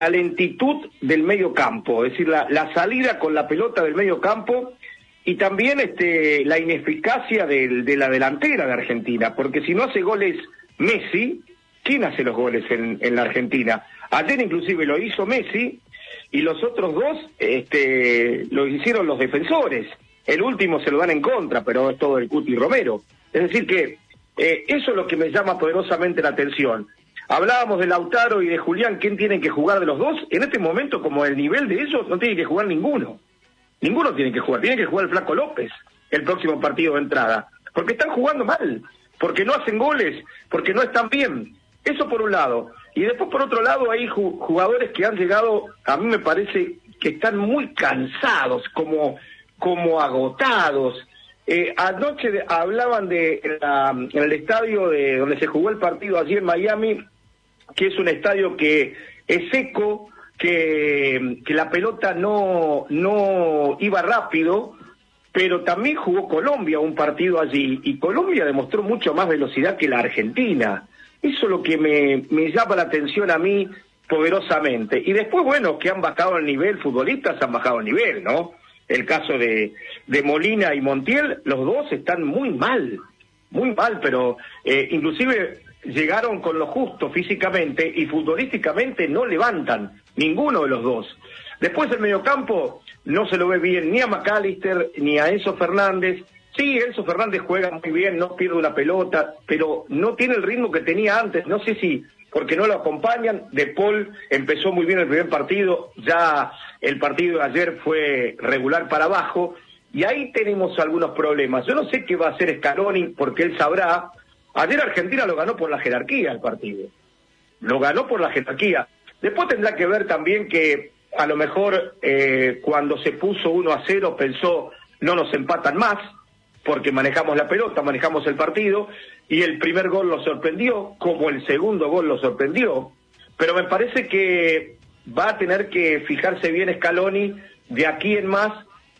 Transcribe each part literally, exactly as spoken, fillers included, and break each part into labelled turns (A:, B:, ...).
A: la lentitud del medio campo, es decir, la, la salida con la pelota del medio campo y también este, la ineficacia del, de la delantera de Argentina, porque si no hace goles Messi, ¿quién hace los goles en, en la Argentina? Ayer inclusive lo hizo Messi y los otros dos este, lo hicieron los defensores. El último se lo dan en contra, pero es todo el Cuti Romero. Es decir que eh, eso es lo que me llama poderosamente la atención. Hablábamos de Lautaro y de Julián, ¿quién tienen que jugar de los dos? En este momento, como el nivel de ellos, no tiene que jugar ninguno. Ninguno tiene que jugar. Tiene que jugar el Flaco López el próximo partido de entrada. Porque están jugando mal, porque no hacen goles, porque no están bien. Eso por un lado. Y después por otro lado hay jugadores que han llegado, a mí me parece que están muy cansados, como, como agotados. Eh, anoche de, hablaban de en, la, en el estadio de donde se jugó el partido allí en Miami, que es un estadio que es seco, que, que la pelota no, no iba rápido, pero también jugó Colombia un partido allí, y Colombia demostró mucho más velocidad que la Argentina. Eso es lo que me, me llama la atención a mí poderosamente. Y después, bueno, que han bajado el nivel, futbolistas han bajado el nivel, ¿no? El caso de, de Molina y Montiel, los dos están muy mal, muy mal, pero eh, inclusive llegaron con lo justo físicamente y futbolísticamente no levantan ninguno de los dos. Después el mediocampo no se lo ve bien ni a McAllister ni a Enzo Fernández. Sí, Enzo Fernández juega muy bien, no pierde una pelota, pero no tiene el ritmo que tenía antes. No sé si porque no lo acompañan. De Paul empezó muy bien el primer partido, ya el partido de ayer fue regular para abajo, y ahí tenemos algunos problemas. Yo no sé qué va a hacer Scaloni, porque él sabrá. Ayer Argentina lo ganó por la jerarquía el partido, lo ganó por la jerarquía. Después tendrá que ver también que a lo mejor eh, cuando se puso uno a cero pensó, no nos empatan más, porque manejamos la pelota, manejamos el partido, y el primer gol lo sorprendió, como el segundo gol lo sorprendió, pero me parece que va a tener que fijarse bien Scaloni de aquí en más,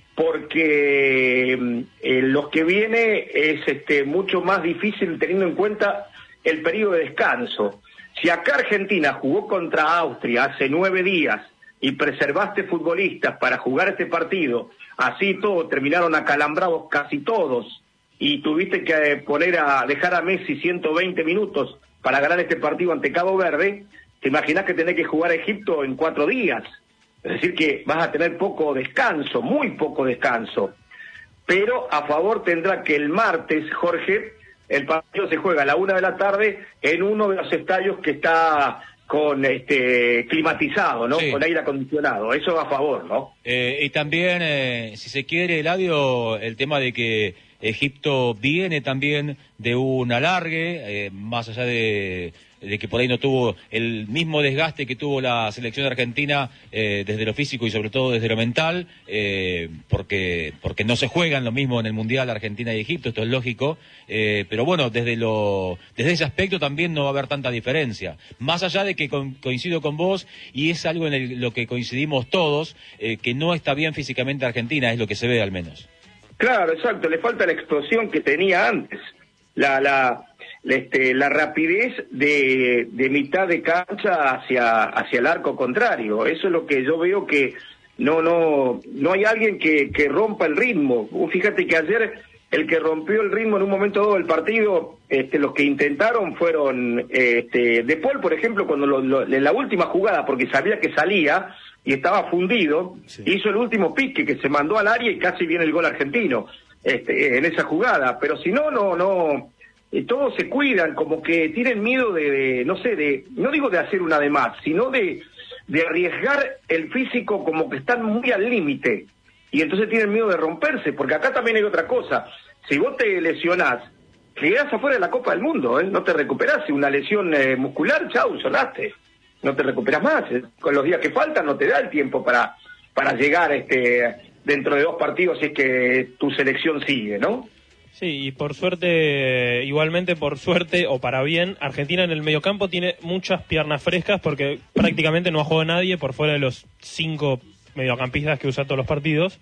A: porque eh, lo que viene es este mucho más difícil teniendo en cuenta el periodo de descanso. Si acá Argentina jugó contra Austria hace nueve días y preservaste futbolistas para jugar este partido, así todo, terminaron acalambrados casi todos, y tuviste que poner a dejar a Messi ciento veinte minutos para ganar este partido ante Cabo Verde, te imaginás que tenés que jugar a Egipto en cuatro días. Es decir que vas a tener poco descanso, muy poco descanso. Pero a favor tendrá que el martes, Jorge, el partido se juega a la una de la tarde en uno de los estadios que está con este climatizado, ¿no? Sí. Con aire acondicionado. Eso a favor, ¿no?
B: Eh, y también, eh, si se quiere, Eladio, el tema de que Egipto viene también de un alargue, eh, más allá de, de que por ahí no tuvo el mismo desgaste que tuvo la selección argentina eh, desde lo físico y sobre todo desde lo mental, eh, porque porque no se juegan lo mismo en el Mundial Argentina y Egipto, esto es lógico, eh, pero bueno, desde lo desde ese aspecto también no va a haber tanta diferencia, más allá de que co- coincido con vos, y es algo en el, lo que coincidimos todos, eh, que no está bien físicamente Argentina, es lo que se ve al menos.
A: Claro, exacto, le falta la explosión que tenía antes, la la, la, este, la rapidez de, de mitad de cancha hacia hacia el arco contrario. Eso es lo que yo veo, que no no no hay alguien que, que rompa el ritmo. Fíjate que ayer el que rompió el ritmo en un momento dado del partido, este, los que intentaron fueron este, De Paul, por ejemplo, cuando lo, lo, en la última jugada, porque sabía que salía y estaba fundido, sí, hizo el último pique que se mandó al área y casi viene el gol argentino este, en esa jugada. Pero si no, no, no, eh, todos se cuidan, como que tienen miedo de, de, no sé, de, no digo de hacer una de más, sino de, de arriesgar el físico, como que están muy al límite, y entonces tienen miedo de romperse, porque acá también hay otra cosa. Si vos te lesionás, quedás afuera de la Copa del Mundo, ¿eh? No te recuperás. Si una lesión eh, muscular, chau, sonaste. No te recuperas más. ¿eh? Con los días que faltan no te da el tiempo para para llegar este dentro de dos partidos si es que tu selección sigue, ¿no?
C: Sí, y por suerte, igualmente por suerte o para bien, Argentina en el mediocampo tiene muchas piernas frescas porque prácticamente no ha jugado nadie por fuera de los cinco mediocampistas que usa todos los partidos.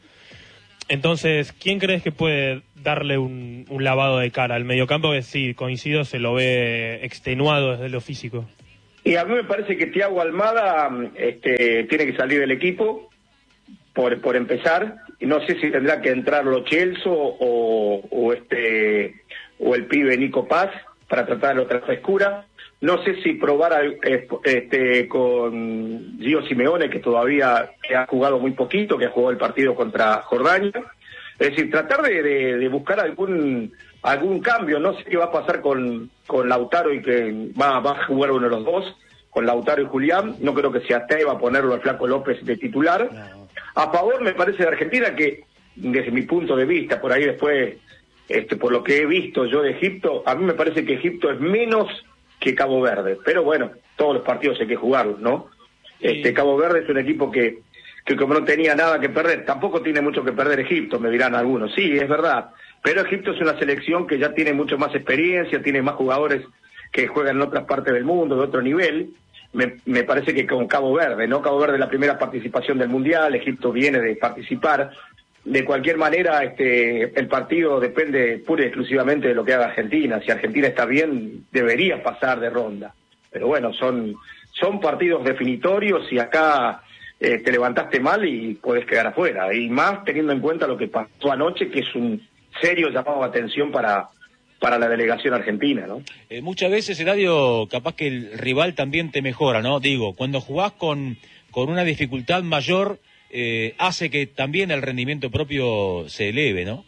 C: Entonces, ¿quién crees que puede darle un, un lavado de cara al mediocampo? Que sí, coincido, se lo ve extenuado desde lo físico.
A: Y a mí me parece que Thiago Almada este, tiene que salir del equipo, por, por empezar. No sé si tendrá que entrar Lo Celso o, o, este, o el pibe Nico Paz para tratar de otra frescura. No sé si probar a, este, con Gio Simeone, que todavía ha jugado muy poquito, que ha jugado el partido contra Jordania. Es decir, tratar de, de, de buscar algún algún cambio. No sé qué va a pasar con, con Lautaro y que va, va a jugar uno de los dos, con Lautaro y Julián. No creo que se atreva a ponerlo al Flaco López de titular. No. A favor, me parece, de Argentina, que desde mi punto de vista, por ahí después, este, por lo que he visto yo de Egipto, a mí me parece que Egipto es menos que Cabo Verde. Pero bueno, todos los partidos hay que jugarlos, ¿no? Sí. Este, Cabo Verde es un equipo que, que como no tenía nada que perder, tampoco tiene mucho que perder Egipto, me dirán algunos. Sí, es verdad. Pero Egipto es una selección que ya tiene mucho más experiencia, tiene más jugadores que juegan en otras partes del mundo, de otro nivel. Me, me parece que con Cabo Verde, ¿no? Cabo Verde es la primera participación del Mundial, Egipto viene de participar. De cualquier manera, este, el partido depende pura y exclusivamente de lo que haga Argentina. Si Argentina está bien, debería pasar de ronda. Pero bueno, son, son partidos definitorios y acá eh, te levantaste mal y podés quedar afuera. Y más teniendo en cuenta lo que pasó anoche, que es un serio llamado de atención para... para la delegación argentina, ¿no?
B: Eh, muchas veces, Eladio, capaz que el rival también te mejora, ¿no? Digo, cuando jugás con, con una dificultad mayor, eh, hace que también el rendimiento propio se eleve, ¿no?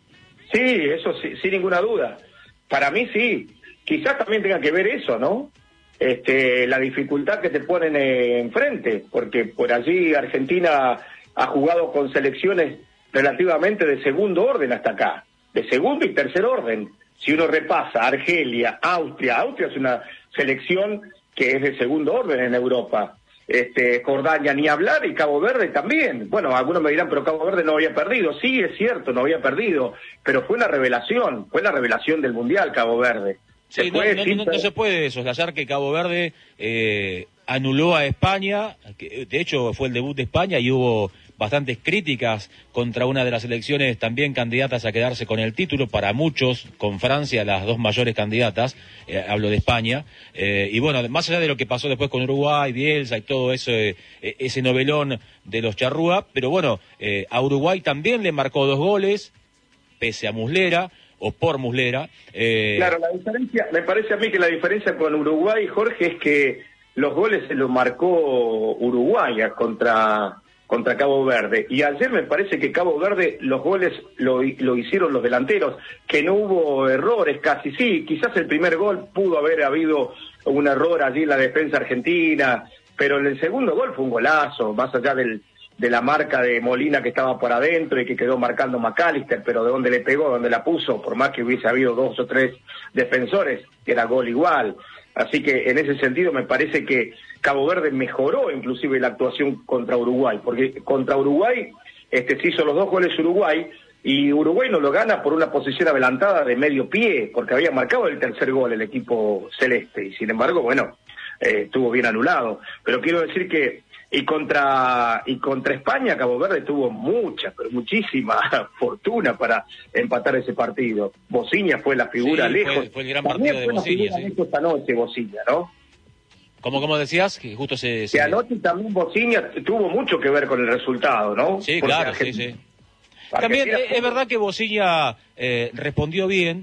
A: Sí, eso sí, sin ninguna duda. Para mí sí. Quizás también tenga que ver eso, ¿no? Este, la dificultad que te ponen eh, enfrente, porque por allí Argentina ha jugado con selecciones relativamente de segundo orden hasta acá, de segundo y tercer orden. Si uno repasa Argelia, Austria, Austria es una selección que es de segundo orden en Europa. Este, Jordania ni hablar y Cabo Verde también. Bueno, algunos me dirán, pero Cabo Verde no había perdido. Sí, es cierto, no había perdido, pero fue una revelación, fue la revelación del Mundial Cabo Verde.
B: Sí, no, no, no, no se puede soslayar que Cabo Verde eh, anuló a España, que de hecho fue el debut de España y hubo bastantes críticas contra una de las selecciones también candidatas a quedarse con el título, para muchos, con Francia, las dos mayores candidatas, eh, hablo de España, eh, y bueno, más allá de lo que pasó después con Uruguay, Bielsa y todo ese, eh, ese novelón de los charrúa, pero bueno, eh, a Uruguay también le marcó dos goles, pese a Muslera, o por Muslera. Eh...
A: Claro, la diferencia, me parece a mí que la diferencia con Uruguay, Jorge, es que los goles se los marcó Uruguay contra... contra Cabo Verde, y ayer me parece que Cabo Verde los goles lo, lo hicieron los delanteros, que no hubo errores casi. Sí, quizás el primer gol pudo haber habido un error allí en la defensa argentina, pero en el segundo gol fue un golazo, más allá del, de la marca de Molina que estaba por adentro y que quedó marcando McAllister, pero de dónde le pegó, dónde la puso, por más que hubiese habido dos o tres defensores, que era gol igual. Así que en ese sentido me parece que Cabo Verde mejoró inclusive la actuación contra Uruguay, porque contra Uruguay este, se hizo los dos goles Uruguay, y Uruguay no lo gana por una posición adelantada de medio pie, porque había marcado el tercer gol el equipo celeste, y sin embargo, bueno, eh, estuvo bien anulado. Pero quiero decir que, y contra y contra España, Cabo Verde tuvo mucha, pero muchísima fortuna para empatar ese partido. Bociña fue la figura
B: sí,
A: lejos.
B: Fue, fue el gran partido de Bociña, sí.
A: Esta noche Bociña, ¿no?
B: Como, como decías, que justo se...
A: Que
B: se...
A: anoche también Bociña tuvo mucho que ver con el resultado, ¿no?
B: Sí,
A: Porque
B: claro,
A: Argentina,
B: sí, sí. También Argentina... es verdad que Bociña eh, respondió bien,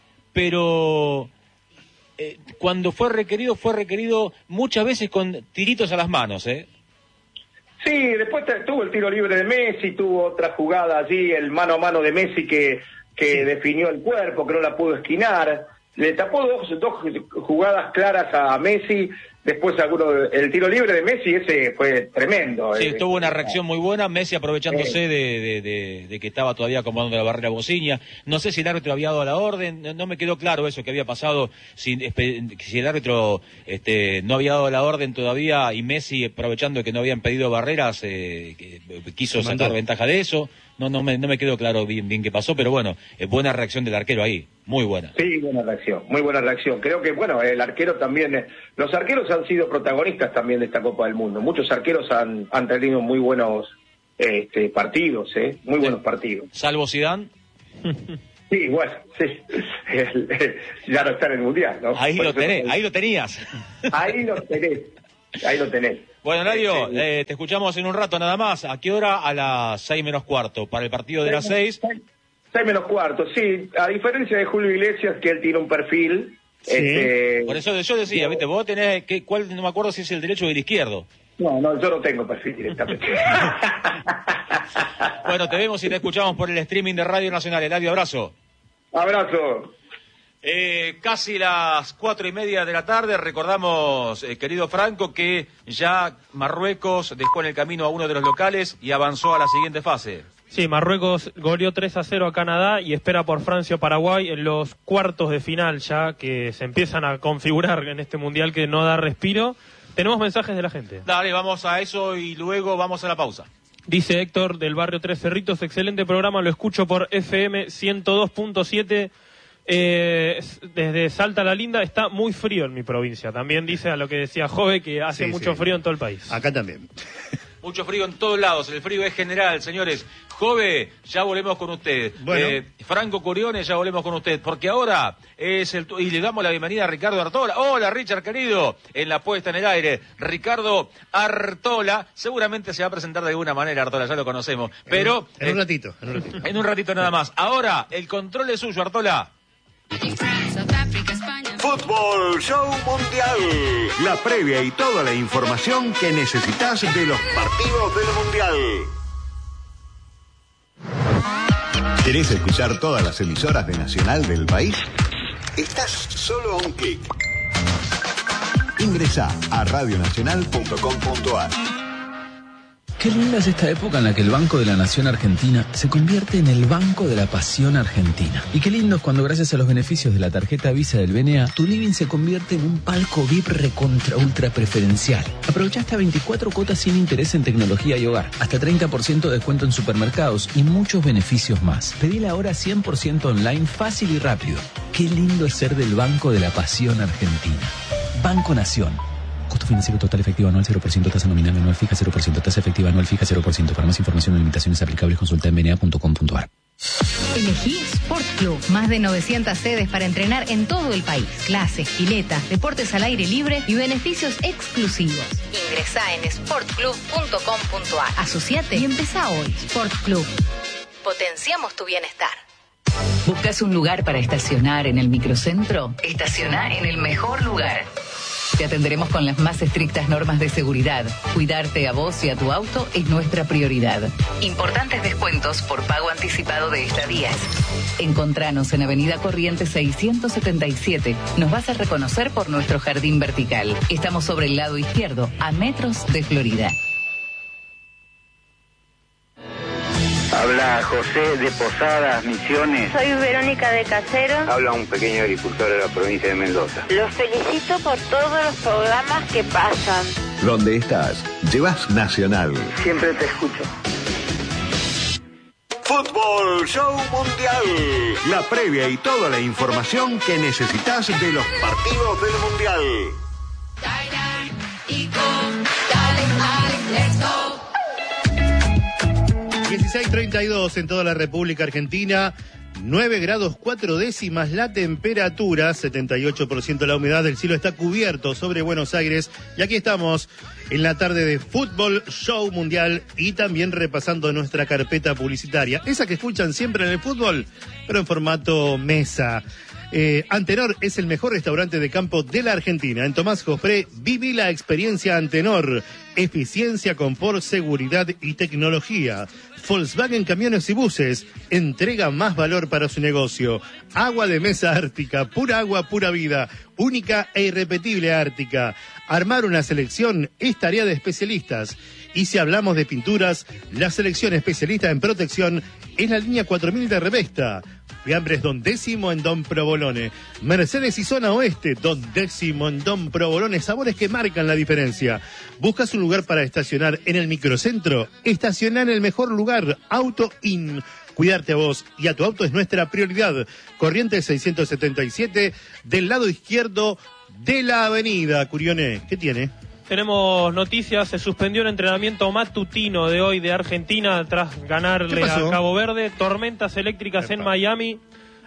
B: pero eh, cuando fue requerido, fue requerido muchas veces con tiritos a las manos, ¿eh?
A: Sí, después tuvo el tiro libre de Messi, tuvo otra jugada allí, el mano a mano de Messi que, que sí. definió el cuerpo, que no la pudo esquinar. Le tapó dos, dos jugadas claras a Messi. Después alguno, el tiro libre de Messi, ese fue tremendo.
B: Sí,
A: eh,
B: tuvo una reacción muy buena, Messi aprovechándose eh. de, de, de, de que estaba todavía acomodando la barrera Bociña. No sé si el árbitro había dado la orden, no, no me quedó claro eso que había pasado, si, si el árbitro este, no había dado la orden todavía y Messi, aprovechando que no habían pedido barreras, eh, que, quiso sacar ventaja de eso. No, no me, no me quedó claro bien, bien qué pasó, pero bueno, eh, buena reacción del arquero ahí, muy buena.
A: Sí, buena reacción, muy buena reacción. Creo que, bueno, el arquero también, eh, los arqueros han sido protagonistas también de esta Copa del Mundo. Muchos arqueros han, han tenido muy buenos este, partidos, eh, muy buenos partidos.
B: Salvo Zidane.
A: Sí, bueno, sí. El, el, ya no está en el Mundial, ¿no?
B: Ahí
A: Por
B: lo
A: eso-
B: tenés, ahí lo tenías.
A: Ahí lo tenés. Ahí lo tenés.
B: Bueno, Nadio,
A: Este,
B: eh, te escuchamos en un rato nada más. ¿A qué hora? A las seis menos cuarto, para el partido de las seis.
A: Seis, seis menos cuarto, sí. A diferencia de Julio Iglesias, que él tiene un perfil.
D: Sí.
A: Este,
B: Por eso yo decía, viste, vos tenés, que, ¿cuál? No me acuerdo si es el derecho o el izquierdo.
A: No, no, yo no tengo perfil directamente.
B: Bueno, te vemos y te escuchamos por el streaming de Radio Nacional. Eladio, abrazo.
A: Abrazo.
B: Eh, casi las cuatro y media de la tarde, recordamos, eh, querido Franco, que ya Marruecos dejó en el camino a uno de los locales y avanzó a la siguiente fase.
C: Sí, Marruecos goleó tres a cero a Canadá y espera por Francia o Paraguay en los cuartos de final ya que se empiezan a configurar en este mundial que no da respiro. Tenemos mensajes de la gente.
B: Dale, vamos a eso y luego vamos a la pausa.
C: Dice Héctor del barrio Tres Cerritos, excelente programa, lo escucho por F M ciento dos punto siete. Eh, desde Salta la Linda está muy frío en mi provincia. También dice a lo que decía Jove que hace
D: Sí,
C: mucho
D: sí.
C: frío en todo el país.
D: Acá también.
B: Mucho frío en todos lados, el frío es general, señores. Jove, ya volvemos con usted.
D: Bueno.
B: Eh, Franco Curione, ya volvemos con usted. Porque ahora es el... tu- Y le damos la bienvenida a Ricardo Artola. Hola, Richard, querido. En la puesta en el aire. Ricardo Artola. Seguramente se va a presentar de alguna manera, Artola, ya lo conocemos. Pero...
D: En un
B: eh,
D: ratito, en un ratito.
B: en un ratito nada más. Ahora, el control es suyo, Artola.
E: Fútbol Show Mundial. La previa y toda la información que necesitas de los partidos del Mundial. ¿Querés escuchar todas las emisoras de Nacional del país? Estás solo a un clic. Ingresá a radio nacional punto com punto a r.
F: Qué linda es esta época en la que el Banco de la Nación Argentina se convierte en el Banco de la Pasión Argentina. Y qué lindo es cuando gracias a los beneficios de la tarjeta Visa del B N A, tu living se convierte en un palco V I P recontra ultra preferencial. Aprovecha hasta veinticuatro cuotas sin interés en tecnología y hogar, hasta treinta por ciento de descuento en supermercados y muchos beneficios más. Pedila ahora cien por ciento online, fácil y rápido. Qué lindo es ser del Banco de la Pasión Argentina. Banco Nación. Costo financiero total efectivo anual cero por ciento, tasa nominal anual fija cero por ciento, tasa efectiva anual fija cero por ciento. Para más información o limitaciones aplicables consulta en b n a punto com punto a r.
G: Elegí Sport Club. Más de novecientas sedes para entrenar en todo el país. Clases, piletas, deportes al aire libre y beneficios exclusivos. Ingresá en sport club punto com punto a r. Asociate y empezá hoy. Sport Club. Potenciamos tu bienestar.
H: ¿Buscas un lugar para estacionar en el microcentro? Estaciona en el mejor lugar. Te atenderemos con las más estrictas normas de seguridad. Cuidarte a vos y a tu auto es nuestra prioridad. Importantes descuentos por pago anticipado de estadías. Encontranos en Avenida Corrientes seiscientos setenta y siete. Nos vas a reconocer por nuestro jardín vertical. Estamos sobre el lado izquierdo, a metros de Florida.
I: Habla José de Posadas, Misiones.
J: Soy Verónica de Casero.
I: Habla un pequeño agricultor de la provincia de Mendoza.
J: Los felicito por todos los programas que pasan.
E: Donde estás, llevas Nacional.
I: Siempre te escucho.
E: Fútbol Show Mundial. La previa y toda la información que necesitas de los partidos del Mundial.
D: dieciséis treinta y dos en toda la República Argentina, nueve grados cuatro décimas la temperatura, setenta y ocho por ciento la humedad, el cielo está cubierto sobre Buenos Aires y aquí estamos en la tarde de Fútbol Show Mundial y también repasando nuestra carpeta publicitaria, esa que escuchan siempre en el fútbol, pero en formato mesa. Eh, Antenor es el mejor restaurante de campo de la Argentina. En Tomás Jofré, viví la experiencia Antenor. Eficiencia, confort, seguridad y tecnología. Volkswagen Camiones y Buses. Entrega más valor para su negocio. Agua de mesa Ártica. Pura agua, pura vida. Única e irrepetible Ártica. Armar una selección es tarea de especialistas. Y si hablamos de pinturas, la selección especialista en protección es la línea cuatro mil de Revesta. Fiambres Don Décimo en Don Provolone. Mercedes y Zona Oeste, Don Décimo en Don Provolone. Sabores que marcan la diferencia. ¿Buscas un lugar para estacionar en el microcentro? Estaciona en el mejor lugar, Auto In. Cuidarte a vos y a tu auto es nuestra prioridad. Corrientes seiscientos setenta y siete, del lado izquierdo de la avenida. Curione, ¿qué tiene?
C: Tenemos noticias, se suspendió el entrenamiento matutino de hoy de Argentina tras ganarle a Cabo Verde, tormentas eléctricas en Miami,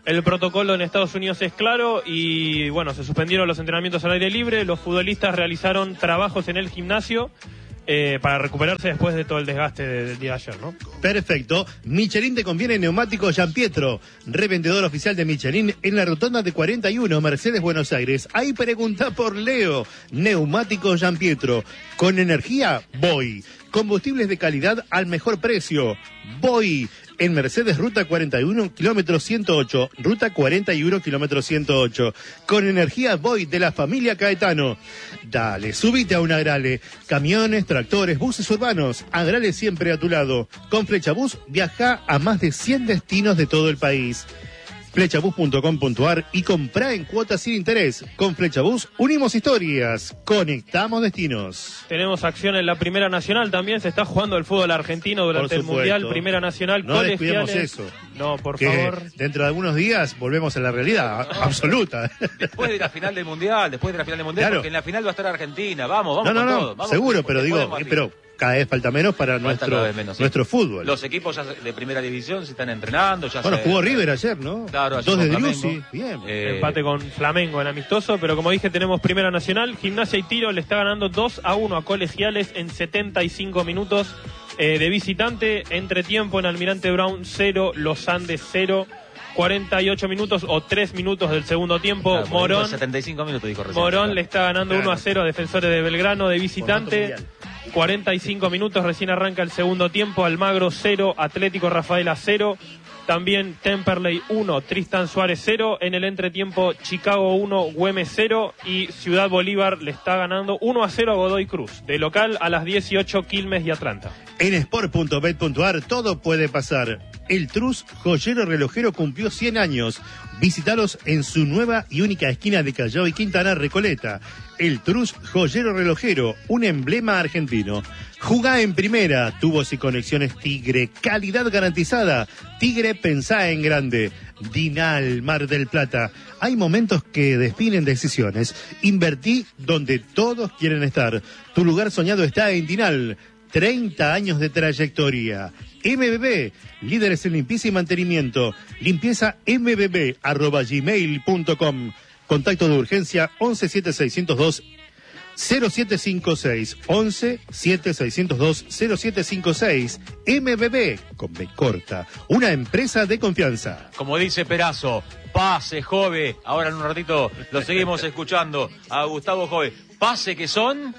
C: El protocolo en Estados Unidos es claro y, bueno, se suspendieron los entrenamientos al aire libre. Los futbolistas realizaron trabajos en el gimnasio eh, para recuperarse después de todo el desgaste de, del día de ayer, ¿no?
D: Perfecto. Michelin te conviene neumáticos Gianpietro, revendedor oficial de Michelin en la rotonda de cuarenta y uno, Mercedes, Buenos Aires. Ahí pregunta por Leo. Neumáticos Gianpietro. Con energía, voy. Combustibles de calidad al mejor precio. Voy. En Mercedes, ruta cuarenta y uno, kilómetro ciento ocho. Ruta cuarenta y uno, kilómetro ciento ocho. Con energía voy de la familia Caetano. Dale, subite a un Agrale. Camiones, tractores, buses urbanos. Agrale siempre a tu lado. Con Flechabús viaja a más de cien destinos de todo el país. Flechabús punto com punto ar y comprá en cuotas sin interés. Con Flechabús unimos historias, conectamos destinos.
C: Tenemos acción en la Primera Nacional también, se está jugando el fútbol argentino durante el Mundial. Primera Nacional,
D: no descuidemos eso.
C: No, por
D: que
C: favor.
D: Dentro de algunos días volvemos a la realidad absoluta.
B: Después de la final del Mundial, después de la final del Mundial,
D: Claro.
B: porque en la final va a estar Argentina. Vamos, vamos
D: No, no,
B: con
D: no,
B: todo. Vamos
D: seguro,
B: con-
D: pero
B: porque
D: digo,
B: podemos
D: eh,
B: así.
D: pero cada vez falta menos para
B: Falta
D: nuestro,
B: cada vez menos, sí.
D: nuestro fútbol.
B: Los equipos ya de primera división se están entrenando. Ya
D: Bueno,
B: se-
D: jugó River ayer, ¿no?
B: Claro, ayer
D: Dos de
B: con
D: Driussi,
B: Flamengo.
D: bien.
B: Eh,
C: Empate con Flamengo en amistoso, pero como dije tenemos Primera Nacional, Gimnasia y Tiro le está ganando dos a uno a Colegiales en setenta y cinco minutos eh, de visitante. Entretiempo en Almirante Brown cero, Los Andes cero, cuarenta y ocho minutos o tres minutos del segundo tiempo.
B: claro, porque
C: Morón
B: dijo setenta y cinco minutos, dijo recién.
C: Morón
B: Claro.
C: le está ganando
D: Claro.
C: uno a cero a Defensores de Belgrano de visitante. cuarenta y cinco minutos, recién arranca el segundo tiempo. Almagro cero, Atlético Rafaela cero. También Temperley uno, Tristan Suárez cero. En el entretiempo, Chicago uno, Güemes cero. Y Ciudad Bolívar le está ganando uno a cero a Godoy Cruz. De local a las dieciocho, Quilmes y Atlanta.
D: En sport punto bet punto ar todo puede pasar. El Trus Joyero Relojero cumplió cien años. Visítalos en su nueva y única esquina de Callao y Quintana, Recoleta. El Trus Joyero Relojero, un emblema argentino. Jugá en primera, tubos y conexiones Tigre, calidad garantizada. Tigre, pensá en grande. Dinal, Mar del Plata. Hay momentos que definen decisiones. Invertí donde todos quieren estar. Tu lugar soñado está en Dinal. treinta años de trayectoria. M B B, líderes en limpieza y mantenimiento. Limpieza m b b arroba gmail punto com. Contacto de urgencia once siete seiscientos dos cero siete cinco seis. once siete seiscientos dos cero siete cinco seis. M B B, con B corta. Una empresa de confianza.
B: Como dice Perazo, pase, Jove. Ahora en un ratito lo seguimos escuchando a Gustavo Jove. Pase que son...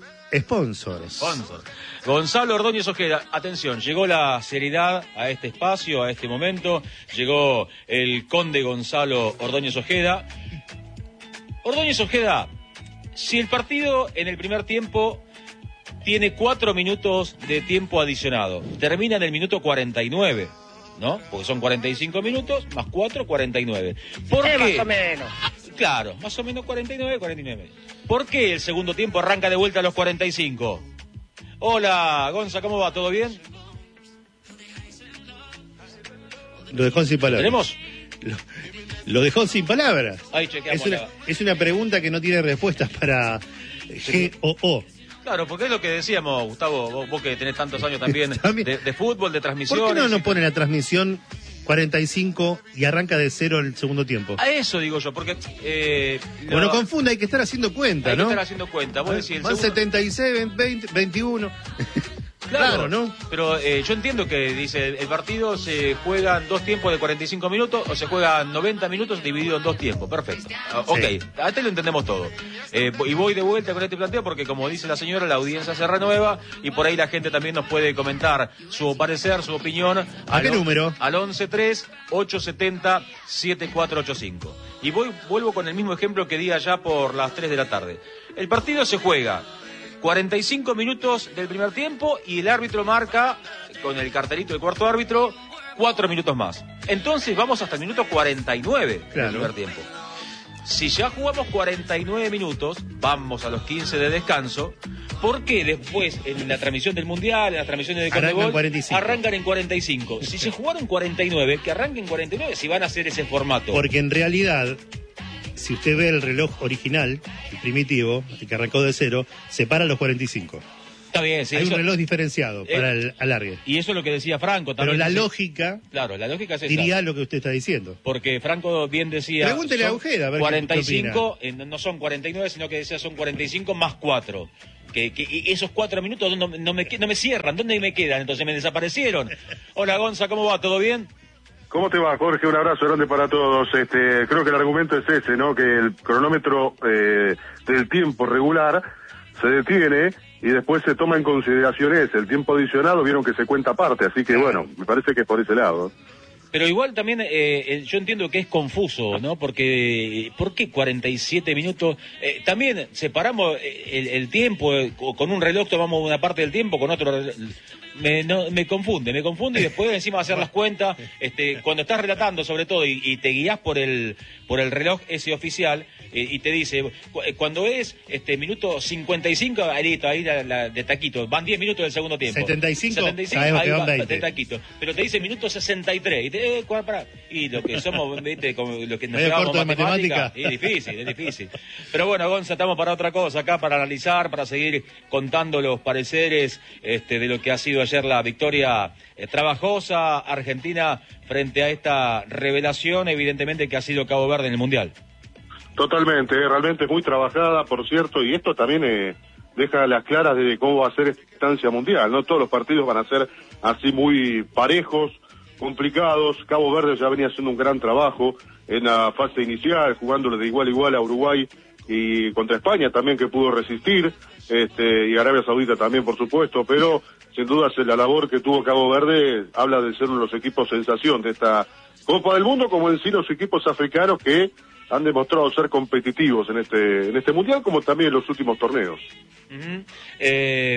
D: Sponsors.
B: Sponsor. Gonzalo Ordóñez Ojeda, atención, llegó la seriedad a este espacio, a este momento, llegó el conde Gonzalo Ordóñez Ojeda. Ordóñez Ojeda, si el partido en el primer tiempo tiene cuatro minutos de tiempo adicionado, termina en el minuto cuarenta y nueve, ¿no? Porque son cuarenta y cinco minutos, más cuatro, cuarenta y nueve. ¿Por
K: Eh,
B: qué?
K: más o menos.
B: Claro, más o menos cuarenta y nueve, cuarenta y nueve. ¿Por qué el segundo tiempo arranca de vuelta a los cuarenta y cinco? Hola, Gonza, ¿cómo va? ¿Todo bien?
D: Lo dejó sin palabras.
B: ¿Tenemos?
D: Lo, lo dejó sin palabras.
B: Ahí chequeamos
D: Es una,
B: la-
D: es una pregunta que no tiene respuestas para G o O.
B: Claro, porque es lo que decíamos, Gustavo, vos, vos que tenés tantos años también,
D: También.
B: De, de fútbol, de transmisiones.
D: ¿Por qué no nos
B: y-
D: pone la transmisión cuarenta y cinco y arranca de cero el segundo tiempo?
B: A eso digo yo, porque... Eh,
D: Bueno,
B: lo-
D: no confunda, hay que estar haciendo cuenta,
B: hay que
D: ¿no?
B: estar haciendo cuenta. Vos decís, el
D: Van
B: segundo-
D: setenta y seis, veinte, veintiuno. Claro, ¿no?
B: Pero eh, yo entiendo que dice, el partido se juega en dos tiempos de cuarenta y cinco minutos o se juega noventa minutos dividido en dos tiempos. Perfecto. Ah, ok,
D: Sí.
B: hasta lo entendemos todo. Eh, y voy de vuelta con este planteo porque, como dice la señora, la audiencia se renueva y por ahí la gente también nos puede comentar su parecer, su opinión.
D: ¿A qué
B: al,
D: número?
B: Al once tres ochocientos setenta siete cuatro ocho cinco. Y voy, vuelvo con el mismo ejemplo que di allá por las tres de la tarde. El partido se juega cuarenta y cinco minutos del primer tiempo y el árbitro marca, con el cartelito del cuarto árbitro, cuatro minutos más. Entonces vamos hasta el minuto cuarenta y nueve
D: Claro.
B: del primer tiempo. Si ya jugamos cuarenta y nueve minutos, vamos a los quince de descanso, ¿por qué después en la transmisión del Mundial, en las transmisiones de
D: Arrancan
B: Conmebol,
D: cuarenta y cinco?
B: arrancan en cuarenta y cinco? Si se jugaron cuarenta y nueve, que arranquen cuarenta y nueve si van a hacer ese formato.
D: Porque en realidad, si usted ve el reloj original, el primitivo, el que arrancó de cero, se para a los cuarenta y cinco.
B: Está bien, sí.
D: Hay
B: eso,
D: un reloj diferenciado
B: eh,
D: para el alargue.
B: Y eso es lo que decía Franco también.
D: Pero la
B: sí,
D: lógica,
B: claro, la lógica es esa.
D: diría lo que usted está diciendo.
B: Porque Franco bien decía...
D: Pregúntele a Agujeda, a ver
B: cuarenta y cinco,
D: qué opina.
B: eh, no son cuarenta y nueve, sino que decía son cuarenta y cinco más cuatro. Que, que y esos cuatro minutos no, no, me, no me cierran, ¿dónde me quedan? Entonces me desaparecieron. Hola Gonza, ¿cómo va? ¿Todo bien?
K: ¿Cómo te va, Jorge? Un abrazo grande para todos. Este, creo que el argumento es ese, ¿no? Que el cronómetro eh, del tiempo regular se detiene y después se toma en consideración ese. El tiempo adicionado vieron que se cuenta aparte, así que bueno, me parece que es por ese lado.
B: Pero igual también eh, yo entiendo que es confuso, ¿no? Porque, ¿por qué cuarenta y siete minutos? Eh, también separamos el, el tiempo, eh, con un reloj tomamos una parte del tiempo, con otro reloj. Me, no, me confunde, me confunde y después encima hacer las cuentas, este, cuando estás relatando sobre todo y, y te guías por el por el reloj ese oficial eh, y te dice, cu cuando es este minuto cincuenta y cinco, ahí, listo, ahí la, la, de taquito, van diez minutos del segundo tiempo.
D: setenta y cinco,
B: setenta y cinco
D: sabemos
B: ahí
D: que van
B: va,
D: veinte.
B: de taquito. Pero te dice minuto sesenta y tres y te, eh, ¿cuál, para? Y lo que somos, viste, como lo que nos
D: Medio
B: llevamos
D: corto de
B: matemática,
D: matemática.
B: es difícil, es difícil. Pero bueno, Gonza, estamos para otra cosa acá, para analizar, para seguir contando los pareceres este, de lo que ha sido ayer la victoria eh, trabajosa Argentina frente a esta revelación, evidentemente, que ha sido Cabo Verde en el Mundial.
K: Totalmente, eh, realmente muy trabajada, por cierto, y esto también eh, deja las claras de cómo va a ser esta instancia mundial. No todos los partidos van a ser así muy parejos, complicados. Cabo Verde ya venía haciendo un gran trabajo en la fase inicial, jugándole de igual a igual a Uruguay y contra España también, que pudo resistir, este, y Arabia Saudita también, por supuesto, pero sin duda la labor que tuvo Cabo Verde habla de ser uno de los equipos sensación de esta Copa del Mundo, como en sí los equipos africanos que han demostrado ser competitivos en este en este mundial, como también en los últimos torneos.
B: Uh-huh. eh,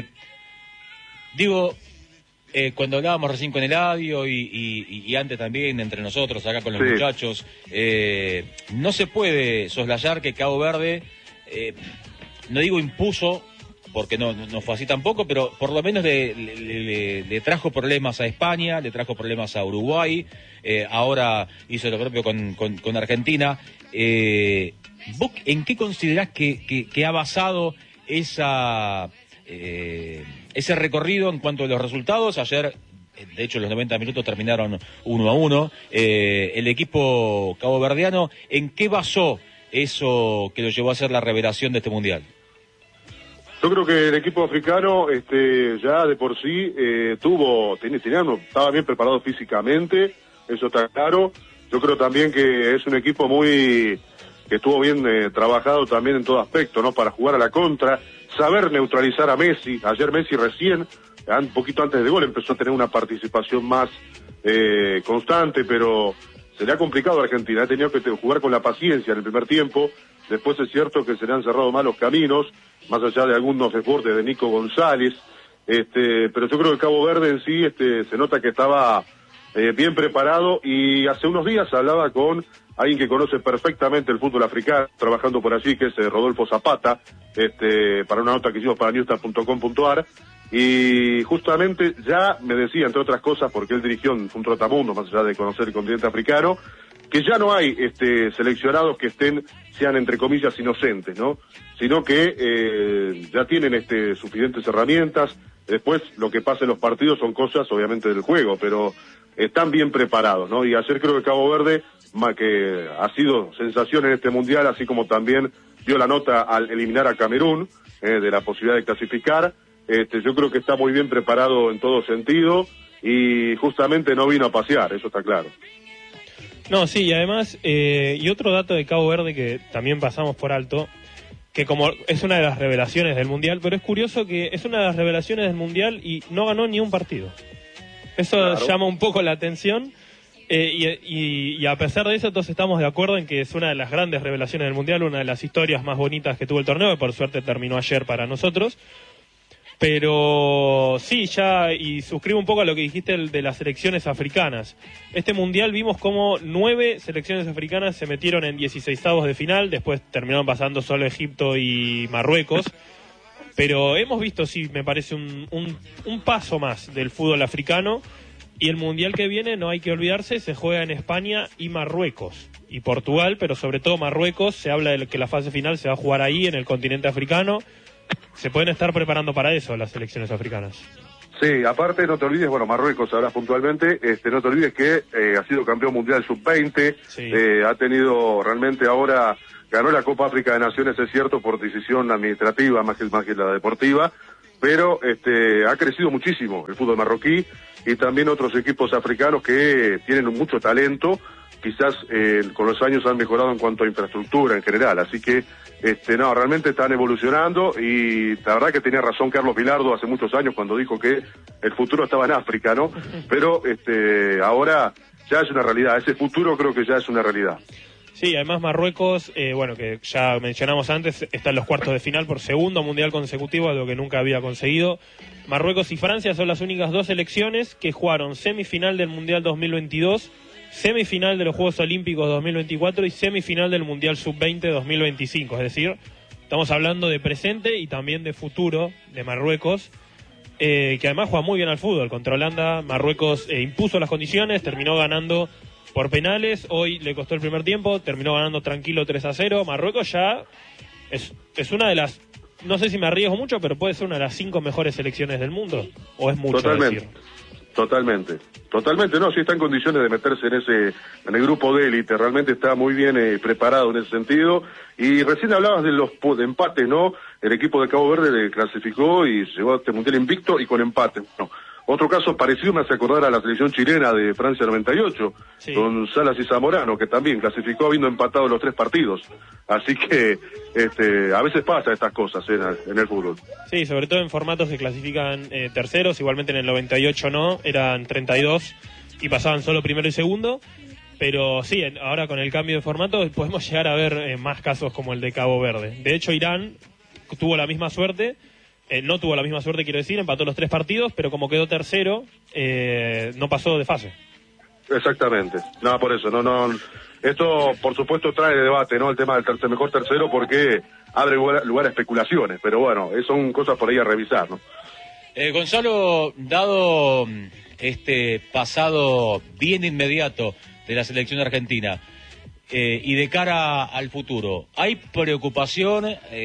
B: digo, eh, cuando hablábamos recién con Eladio y, y, y antes también entre nosotros acá con los
K: Sí.
B: muchachos, eh, no se puede soslayar que Cabo Verde, eh, no digo impuso, porque no, no fue así tampoco, pero por lo menos le, le, le, le trajo problemas a España, le trajo problemas a Uruguay, eh, ahora hizo lo propio con, con, con Argentina. Eh, ¿Vos en qué considerás que, que, que ha basado esa eh, ese recorrido en cuanto a los resultados? Ayer, de hecho, los noventa minutos terminaron uno a uno. Eh, el equipo caboverdiano, ¿en qué basó eso que lo llevó a ser la revelación de este Mundial?
K: Yo creo que el equipo africano este, ya de por sí eh, tuvo, tenía, tenía, estaba bien preparado físicamente, eso está claro. Yo creo también que es un equipo muy que estuvo bien eh, trabajado también en todo aspecto, ¿no? Para jugar a la contra, saber neutralizar a Messi. Ayer Messi recién, un poquito antes del gol, empezó a tener una participación más eh, constante, pero se le ha complicado a Argentina. Ha tenido que jugar con la paciencia en el primer tiempo. Después es cierto que se le han cerrado mal los caminos, más allá de algunos desbordes de Nico González, este, pero yo creo que Cabo Verde en sí este, se nota que estaba eh, bien preparado, y hace unos días hablaba con alguien que conoce perfectamente el fútbol africano, trabajando por allí, que es eh, Rodolfo Zapata, este, para una nota que hicimos para newstar punto com punto ar, y justamente ya me decía, entre otras cosas, porque él dirigió un, un trotamundo, más allá de conocer el continente africano, que ya no hay este, seleccionados que estén, sean entre comillas inocentes, ¿no? Sino que eh, ya tienen este, suficientes herramientas. Después lo que pasa en los partidos son cosas obviamente del juego, pero están bien preparados, ¿no? Y ayer creo que Cabo Verde, que ha sido sensación en este mundial, así como también dio la nota al eliminar a Camerún eh, de la posibilidad de clasificar, este, yo creo que está muy bien preparado en todo sentido y justamente no vino a pasear, eso está claro.
C: No, sí, y además, eh, y otro dato de Cabo Verde que también pasamos por alto, que como es una de las revelaciones del Mundial, pero es curioso que es una de las revelaciones del Mundial y no ganó ni un partido. Eso
K: Claro.
C: llama un poco la atención, eh, y, y, y a pesar de eso todos estamos de acuerdo en que es una de las grandes revelaciones del Mundial, una de las historias más bonitas que tuvo el torneo, que por suerte terminó ayer para nosotros. Pero sí, ya, y suscribo un poco a lo que dijiste de las selecciones africanas. Este mundial vimos como nueve selecciones africanas se metieron en dieciseisavos de final, después terminaron pasando solo Egipto y Marruecos. Pero hemos visto, sí, me parece un, un, un paso más del fútbol africano, y el mundial que viene, no hay que olvidarse, se juega en España y Marruecos y Portugal, pero sobre todo Marruecos. Se habla de que la fase final se va a jugar ahí, en el continente africano. se pueden estar preparando para eso las selecciones africanas.
K: Sí, aparte no te olvides, bueno, Marruecos hablas puntualmente, este, no te olvides que eh, ha sido campeón mundial sub veinte, sí. eh, ha tenido realmente ahora, ganó la Copa África de Naciones, es cierto, por decisión administrativa más que, más que la deportiva, pero este, ha crecido muchísimo el fútbol marroquí y también otros equipos africanos que tienen mucho talento, quizás eh, con los años han mejorado en cuanto a infraestructura en general, así que este no, realmente están evolucionando y la verdad que tenía razón Carlos Bilardo hace muchos años cuando dijo que el futuro estaba en África, ¿no? Pero este ahora ya es una realidad, ese futuro creo que ya es una realidad.
C: Sí, además Marruecos, eh, bueno, que ya mencionamos antes, está en los cuartos de final por segundo mundial consecutivo, algo que nunca había conseguido. Marruecos y Francia son las únicas dos selecciones que jugaron semifinal del Mundial dos mil veintidós, semifinal de los Juegos Olímpicos dos mil veinticuatro y semifinal del Mundial sub veinte dos mil veinticinco. Es decir, estamos hablando de presente y también de futuro de Marruecos, eh, que además juega muy bien al fútbol. Contra Holanda, Marruecos eh, impuso las condiciones, terminó ganando por penales, hoy le costó el primer tiempo, terminó ganando tranquilo tres a cero. Marruecos ya es, es una de las, no sé si me arriesgo mucho, pero puede ser una de las cinco mejores selecciones del mundo, o es mucho
K: Totalmente.
C: decir.
K: Totalmente, totalmente, no, sí está en condiciones de meterse en ese, en el grupo de élite, realmente está muy bien eh, preparado en ese sentido, y recién hablabas de los de empates, ¿no? El equipo de Cabo Verde le clasificó y llegó a este mundial invicto y con empate. Bueno, otro caso parecido me hace acordar a la selección chilena de Francia noventa y ocho, sí. Con Salas y Zamorano, que también clasificó habiendo empatado los tres partidos. Así que este, a veces pasa estas cosas en el, en el fútbol.
C: Sí, sobre todo en formatos que clasifican eh, terceros, igualmente en el noventa y ocho no, eran treinta y dos y pasaban solo primero y segundo. Pero sí, ahora con el cambio de formato podemos llegar a ver eh, más casos como el de Cabo Verde. De hecho, Irán tuvo la misma suerte. Eh, no tuvo la misma suerte, quiero decir, empató los tres partidos, pero como quedó tercero, eh, no pasó de fase.
K: Exactamente. No, por eso, no, no. Esto, por supuesto, trae debate, ¿no? El tema del tercer, mejor tercero, porque abre lugar, lugar a especulaciones, pero bueno, son cosas por ahí a revisar, ¿no?
B: Eh, Gonzalo, dado este pasado bien inmediato de la selección argentina, Eh, y de cara al futuro, ¿hay preocupación?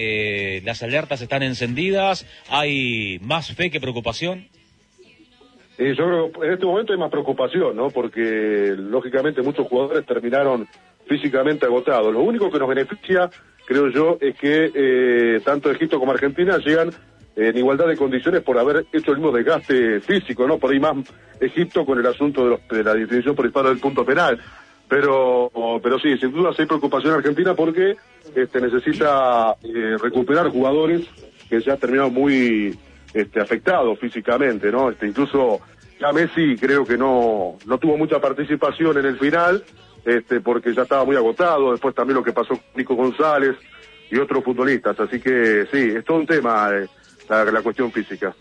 B: Eh, ¿Las alertas están encendidas? ¿Hay más fe que preocupación?
K: Eh, yo creo que en este momento hay más preocupación, ¿no? Porque lógicamente muchos jugadores terminaron físicamente agotados. Lo único que nos beneficia, creo yo, es que eh, tanto Egipto como Argentina llegan en igualdad de condiciones por haber hecho el mismo desgaste físico, ¿no? Por ahí más Egipto con el asunto de, los, de la definición por disparo del punto penal. Pero pero sí, sin duda hay preocupación argentina porque este, necesita eh, recuperar jugadores que ya han terminado muy este, afectados físicamente, ¿no? Este, incluso ya Messi creo que no no tuvo mucha participación en el final, este, porque ya estaba muy agotado. Después también lo que pasó con Nico González y otros futbolistas. Así que sí, es todo un tema eh, la, la cuestión física.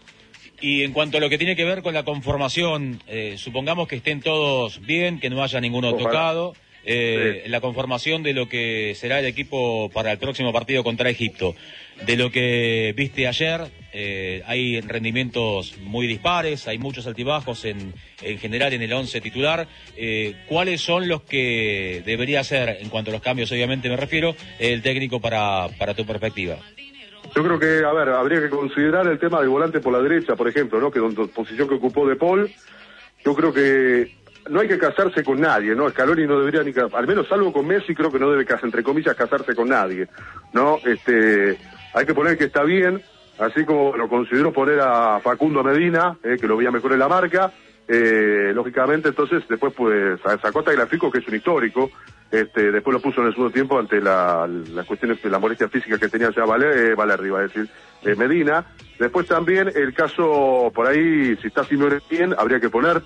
B: Y en cuanto a lo que tiene que ver con la conformación, eh, supongamos que estén todos bien, que no haya ninguno Ojalá. tocado, eh, sí. La conformación de lo que será el equipo para el próximo partido contra Egipto. De lo que viste ayer, eh, hay rendimientos muy dispares, hay muchos altibajos en, en general en el once titular. Eh, ¿Cuáles son los que debería hacer, en cuanto a los cambios obviamente me refiero, el técnico para, para tu perspectiva?
K: Yo creo que, a ver, habría que considerar el tema del volante por la derecha, por ejemplo, ¿no? Que es la posición que ocupó De Paul. Yo creo que no hay que casarse con nadie, ¿no? Scaloni no debería ni, al menos salvo con Messi, creo que no debe, entre comillas, casarse con nadie, ¿no? Este, hay que poner que está bien, así como lo considero poner a Facundo Medina, eh, que lo veía mejor en la marca. Eh, lógicamente, entonces, después pues sacó a Tagliafico, que es un histórico. Este, después lo puso en el segundo tiempo ante la, las cuestiones de la molestia física que tenía ya Valer, eh, Valerdi, iba a decir, eh, Medina. Después también el caso, por ahí, si está Simeone bien, habría que ponerlo.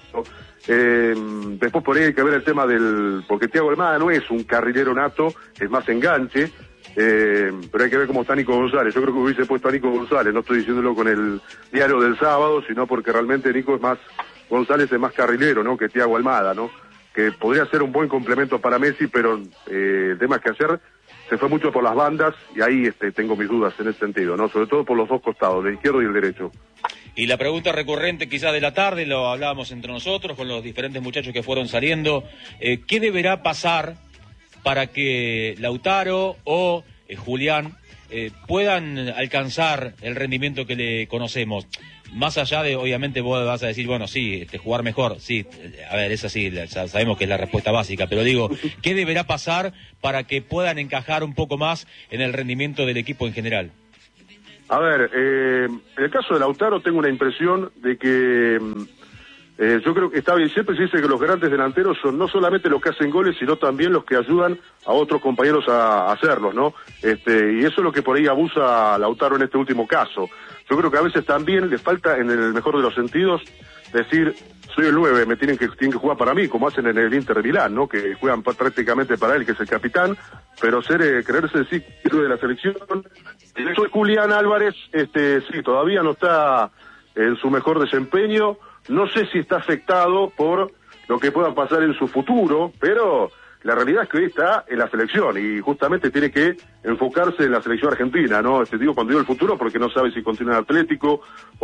K: Eh, después por ahí hay que ver el tema del, porque Thiago Almada no es un carrilero nato, es más enganche, eh, pero hay que ver cómo está Nico González. Yo creo que hubiese puesto a Nico González, no estoy diciéndolo con el diario del sábado, sino porque realmente Nico es más, González es más carrilero, ¿no? Que Thiago Almada, ¿no? Que podría ser un buen complemento para Messi, pero eh, el tema es que ayer se fue mucho por las bandas y ahí este, tengo mis dudas en ese sentido, ¿no? Sobre todo por los dos costados, el izquierdo y el derecho.
B: Y la pregunta recurrente quizás de la tarde, lo hablábamos entre nosotros con los diferentes muchachos que fueron saliendo, eh, ¿qué deberá pasar para que Lautaro o eh, Julián eh, puedan alcanzar el rendimiento que le conocemos. Más allá de, obviamente vos vas a decir, bueno, sí, este, jugar mejor, sí, a ver, es así, ya sabemos que es la respuesta básica, pero digo, ¿qué deberá pasar para que puedan encajar un poco más en el rendimiento del equipo en general?
K: A ver, eh, en el caso de Lautaro tengo una impresión de que eh, yo creo que está bien, siempre se dice que los grandes delanteros son no solamente los que hacen goles, sino también los que ayudan a otros compañeros a, a hacerlos, ¿no? Este, y eso es lo que por ahí abusa Lautaro en este último caso. Yo creo que a veces también le falta, en el mejor de los sentidos, decir, soy el nueve, me tienen que tienen que jugar para mí, como hacen en el Inter de Milán, ¿no? Que juegan prácticamente para él, que es el capitán, pero ser eh, creerse el ciclo de la selección. El hecho de Julián Álvarez, este, sí, todavía no está en su mejor desempeño. No sé si está afectado por lo que pueda pasar en su futuro, pero la realidad es que hoy está en la selección y justamente tiene que enfocarse en la selección argentina, ¿no? Este, digo cuando digo el futuro porque no sabe si continúa en Atlético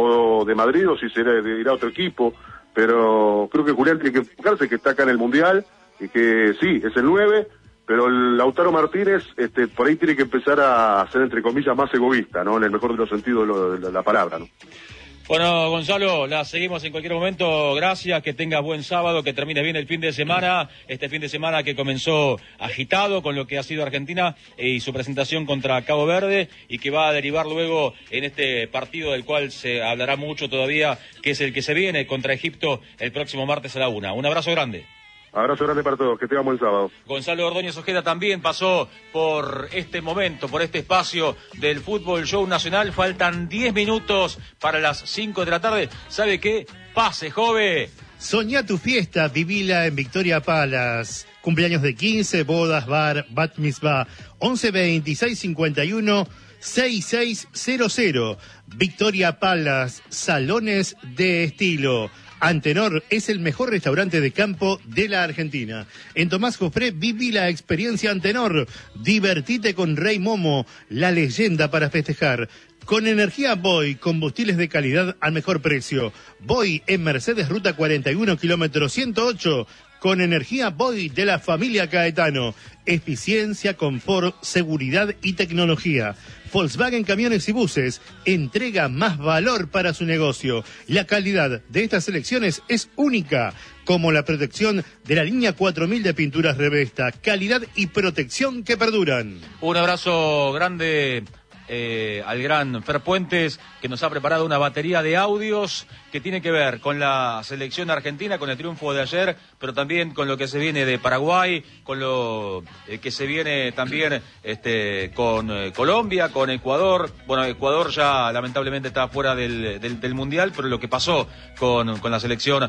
K: o de Madrid o si será de ir a otro equipo, pero creo que Julián tiene que enfocarse que está acá en el Mundial y que sí, es el nueve, pero el Lautaro Martínez este, por ahí tiene que empezar a ser, entre comillas, más egoísta, ¿no? En el mejor de los sentidos de, lo, de la palabra, ¿no?
B: Bueno, Gonzalo, la seguimos en cualquier momento. Gracias, que tengas buen sábado, que termine bien el fin de semana. Este fin de semana que comenzó agitado con lo que ha sido Argentina y su presentación contra Cabo Verde y que va a derivar luego en este partido del cual se hablará mucho todavía, que es el que se viene contra Egipto el próximo martes a la una. Un abrazo grande.
K: Abrazo grande para todos, que tengan buen sábado.
B: Gonzalo Ordóñez Ojeda también pasó por este momento, por este espacio del Fútbol Show Nacional. Faltan diez minutos para las cinco de la tarde. ¿Sabe qué? Pase, joven.
D: Soñá tu fiesta, vivila en Victoria Palace. Cumpleaños de quince, bodas, bar, bat mitzvah. once veintiséis cincuenta y uno sesenta y seis cero cero. Victoria Palace, salones de estilo. Antenor es el mejor restaurante de campo de la Argentina. En Tomás Jofré viví la experiencia Antenor. Divertite con Rey Momo, la leyenda para festejar. Con energía Boy, combustibles de calidad al mejor precio. Boy en Mercedes Ruta cuarenta y uno, kilómetro ciento ocho. Con energía Boy de la familia Caetano. Eficiencia, confort, seguridad y tecnología. Volkswagen Camiones y Buses entrega más valor para su negocio. La calidad de estas selecciones es única, como la protección de la línea cuatro mil de pinturas Revesta. Calidad y protección que perduran.
B: Un abrazo grande eh, al gran Fer Puentes, que nos ha preparado una batería de audios que tiene que ver con la selección argentina, con el triunfo de ayer, pero también con lo que se viene de Paraguay, con lo eh, que se viene también este, con eh, Colombia, con Ecuador. Bueno, Ecuador ya lamentablemente está fuera del, del, del Mundial, pero lo que pasó con, con la selección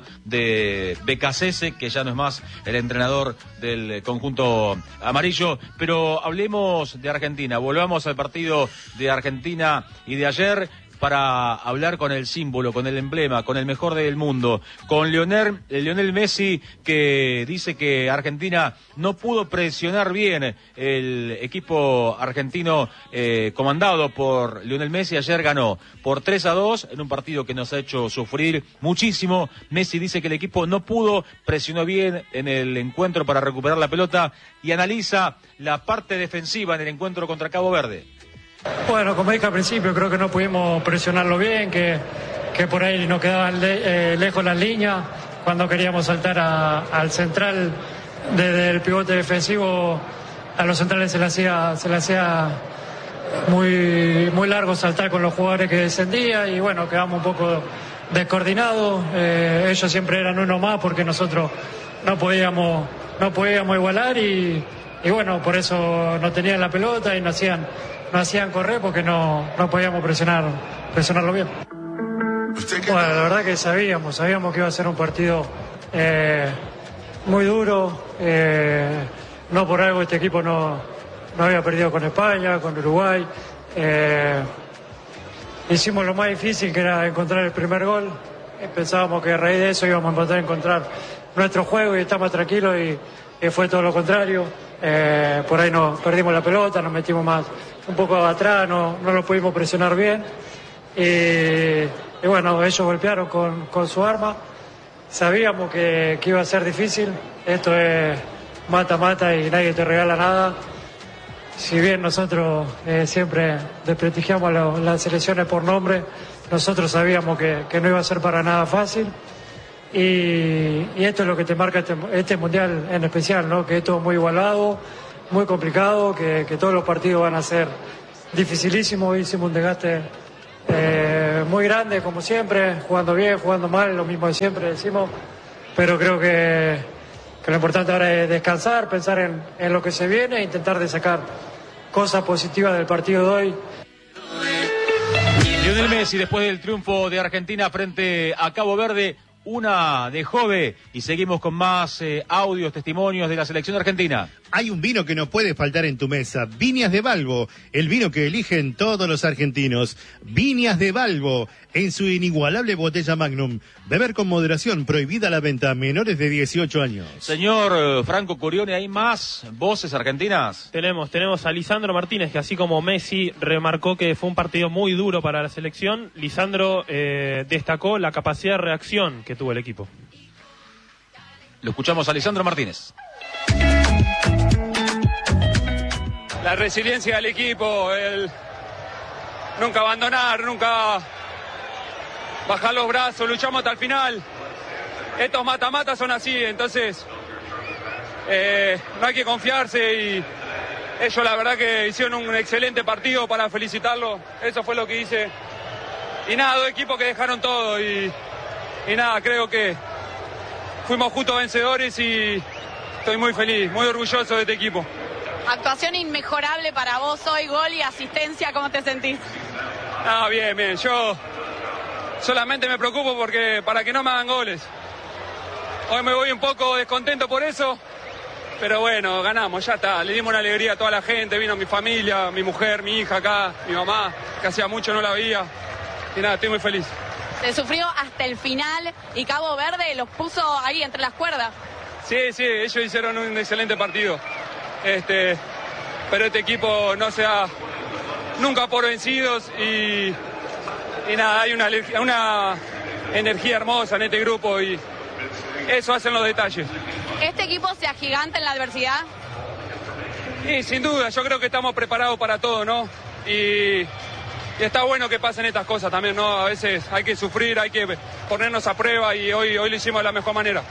B: de Becasese, que ya no es más el entrenador del conjunto amarillo. Pero hablemos de Argentina, volvamos al partido de Argentina y de ayer, para hablar con el símbolo, con el emblema, con el mejor del mundo, con Lionel, Lionel Messi, que dice que Argentina no pudo presionar bien. El equipo argentino eh, comandado por Lionel Messi ayer ganó por tres a dos en un partido que nos ha hecho sufrir muchísimo. Messi dice que el equipo no pudo, presionó bien en el encuentro para recuperar la pelota y analiza la parte defensiva en el encuentro contra Cabo Verde.
L: Bueno, como dije al principio, creo que no pudimos presionarlo bien, que, que por ahí nos quedaban le, eh, lejos las líneas. Cuando queríamos saltar a, al central desde el pivote defensivo, a los centrales se le hacía, se le hacía muy, muy largo saltar con los jugadores que descendían y bueno, quedamos un poco descoordinados. Eh, ellos siempre eran uno más porque nosotros no podíamos, no podíamos igualar y, y bueno, por eso no tenían la pelota y no hacían... no hacían correr porque no, no podíamos presionar, presionarlo bien. Bueno, la verdad que sabíamos, sabíamos que iba a ser un partido eh, muy duro. Eh, no por algo este equipo no, no había perdido con España, con Uruguay. Eh, hicimos lo más difícil, que era encontrar el primer gol. Pensábamos que a raíz de eso íbamos a poder encontrar nuestro juego y estar más tranquilos y, y fue todo lo contrario. Eh, por ahí nos perdimos la pelota, nos metimos más un poco atrás, no, no lo pudimos presionar bien y, y bueno, ellos golpearon con, con su arma. Sabíamos que, que iba a ser difícil, esto es mata-mata y nadie te regala nada. si bien nosotros eh, siempre desprestigiamos lo, las selecciones por nombre, nosotros sabíamos que, que no iba a ser para nada fácil. Y, y esto es lo que te marca este, este mundial en especial, ¿no? Que es todo muy igualado, muy complicado, que, que todos los partidos van a ser dificilísimos. Hicimos un desgaste eh, muy grande, como siempre, jugando bien, jugando mal, lo mismo de siempre decimos. Pero creo que, que lo importante ahora es descansar, pensar en, en lo que se viene e intentar de sacar cosas positivas del partido de hoy.
B: Lionel Messi, después del triunfo de Argentina frente a Cabo Verde, una de Jove, y seguimos con más eh, audios, testimonios de la selección argentina.
D: Hay un vino que no puede faltar en tu mesa, Viñas de Balbo, el vino que eligen todos los argentinos. Viñas de Balbo, en su inigualable botella Magnum. Beber con moderación, prohibida la venta a menores de dieciocho años.
B: Señor eh, Franco Curione, ¿hay más voces argentinas?
C: Tenemos, tenemos a Lisandro Martínez, que así como Messi remarcó que fue un partido muy duro para la selección, Lisandro eh, destacó la capacidad de reacción que tuvo el equipo.
B: Lo escuchamos a Lisandro Martínez.
M: La resiliencia del equipo, el nunca abandonar, nunca bajar los brazos, luchamos hasta el final. Estos mata-mata son así, entonces eh, no hay que confiarse y ellos la verdad que hicieron un excelente partido para felicitarlos, eso fue lo que hice. Y nada, dos equipos que dejaron todo y, y nada, creo que fuimos justos vencedores y estoy muy feliz, muy orgulloso de este equipo.
N: Actuación inmejorable para vos hoy, gol y asistencia, ¿cómo te sentís?
M: Ah, bien, bien, yo solamente me preocupo porque para que no me hagan goles. Hoy me voy un poco descontento por eso, pero bueno, ganamos, ya está, le dimos una alegría a toda la gente, vino mi familia, mi mujer, mi hija acá, mi mamá, que hacía mucho no la veía, y nada, estoy muy feliz.
N: Se sufrió hasta el final y Cabo Verde los puso ahí entre las cuerdas.
M: Sí, sí, ellos hicieron un excelente partido. Este, pero este equipo no se da nunca por vencidos y, y nada, hay una, una energía hermosa en este grupo y eso hacen los detalles.
N: ¿Este equipo se agiganta en la adversidad?
M: Y sin duda, yo creo que estamos preparados para todo, ¿no? Y, y está bueno que pasen estas cosas también, ¿no? A veces hay que sufrir, hay que ponernos a prueba y hoy, hoy lo hicimos de la mejor manera.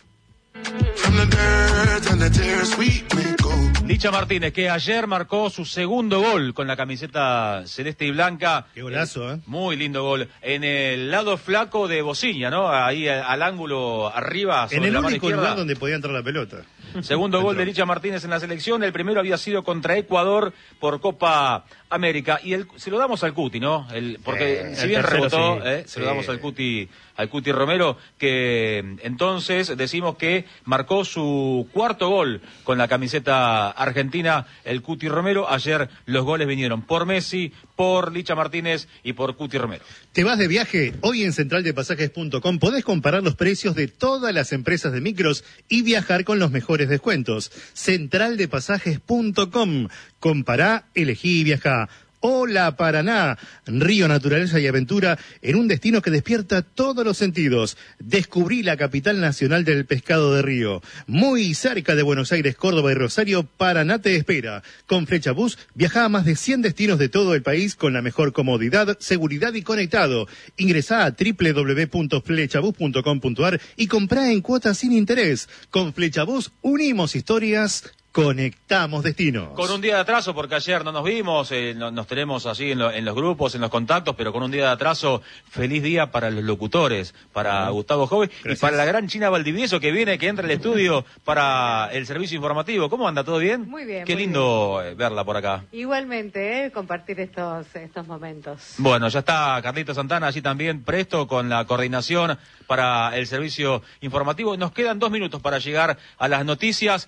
B: Licha Martínez, que ayer marcó su segundo gol con la camiseta celeste y blanca.
D: Qué golazo, ¿eh?
B: Muy lindo gol. En el lado flaco de Bociña, ¿no? Ahí al, al ángulo arriba. Sobre
D: en el
B: la
D: único
B: mano
D: lugar donde podía entrar la pelota.
B: Segundo gol de Licha Martínez en la selección. El primero había sido contra Ecuador por Copa América. Y el, se lo damos al Cuti, ¿no? El, porque
C: eh,
B: si bien
C: tercero,
B: rebotó,
C: sí.
B: eh, se
C: sí.
B: lo damos al Cuti, al Cuti Romero, que entonces decimos que marcó su cuarto gol con la camiseta argentina, el Cuti Romero. Ayer los goles vinieron por Messi, por Licha Martínez y por Cuti Romero.
D: ¿Te vas de viaje? Hoy en central de pasajes punto com podés comparar los precios de todas las empresas de micros y viajar con los mejores descuentos. central de pasajes punto com. Compará, elegí y viajá. Hola Paraná, río, naturaleza y aventura en un destino que despierta todos los sentidos. Descubrí la capital nacional del pescado de río. Muy cerca de Buenos Aires, Córdoba y Rosario, Paraná te espera. Con Flecha Bus viaja a más de cien destinos de todo el país con la mejor comodidad, seguridad y conectado. Ingresá a doble u doble u doble u punto flechabus punto com punto ar y comprá en cuotas sin interés. Con Flecha Bus unimos historias, conectamos destinos.
B: Con un día de atraso, porque ayer no nos vimos, eh, no, nos tenemos así en, lo, en los grupos, en los contactos, pero con un día de atraso, feliz día para los locutores, para uh-huh. Gustavo Jove y para la gran China Valdivieso que viene, que entra al estudio para el servicio informativo. ¿Cómo anda? ¿Todo bien?
O: Muy bien.
B: Qué
O: muy
B: lindo
O: bien.
B: verla por acá.
O: Igualmente, eh, compartir estos, estos momentos.
B: Bueno, ya está Carlito Santana allí también presto con la coordinación para el servicio informativo. Nos quedan dos minutos para llegar a las noticias.